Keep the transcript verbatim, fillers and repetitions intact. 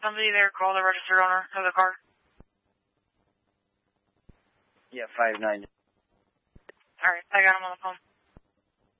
Somebody there call the registered owner of the car. Yeah, five nine. All right, I got him on the phone.